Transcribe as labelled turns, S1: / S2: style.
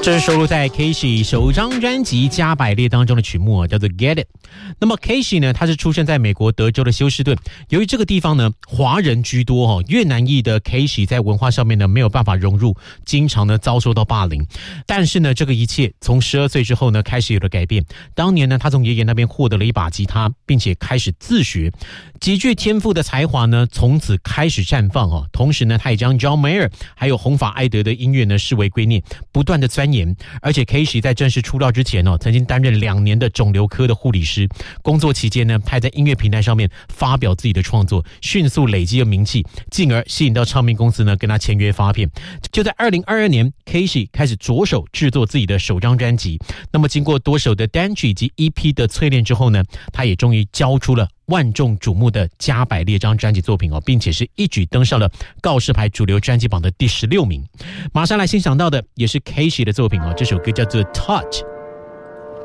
S1: 这是收录在 Casey 首张专辑《加百列》当中的曲目叫做 Get It。那么 Casey 呢，他是出生在美国德州的休斯顿。由于这个地方呢华人居多越南裔的 Casey 在文化上面呢没有办法融入，经常呢遭受到霸凌。但是呢，这个一切从12岁之后呢开始有了改变。当年呢，他从爷爷那边获得了一把吉他，并且开始自学，极具天赋的才华呢从此开始绽放同时呢，他也将 John Mayer 还有红发艾德的音乐呢视为圭臬，不断的钻研。而且 Casey 在正式出道之前曾经担任2年的肿瘤科的护理师。工作期间呢，他在音乐平台上面发表自己的创作，迅速累积了名气，进而吸引到唱片公司呢跟他签约发片。就在2022年 Casey 开始着手制作自己的首张专辑。那么经过多首的单曲以及 EP 的淬炼之后呢，他也终于交出了万众瞩目的加百列张专辑作品并且是一举登上了告示牌主流专辑榜的第16名。马上来欣赏到的也是 Casey 的作品这首歌叫做 Touch。